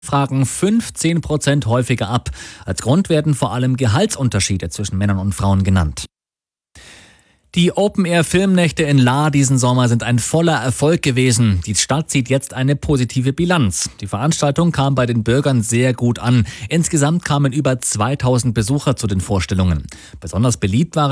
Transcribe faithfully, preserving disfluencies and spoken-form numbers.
Fragen fünfzehn Prozent häufiger ab. Als Grund werden vor allem Gehaltsunterschiede zwischen Männern und Frauen genannt. Die Open-Air-Filmnächte in Lahr diesen Sommer sind ein voller Erfolg gewesen. Die Stadt zieht jetzt eine positive Bilanz. Die Veranstaltung kam bei den Bürgern sehr gut an. Insgesamt kamen über zweitausend Besucher zu den Vorstellungen. Besonders beliebt waren